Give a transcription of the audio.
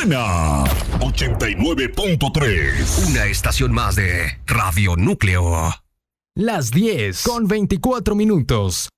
Cadena 89.3. Una estación más de Radio Núcleo. Las 10 con 24 minutos.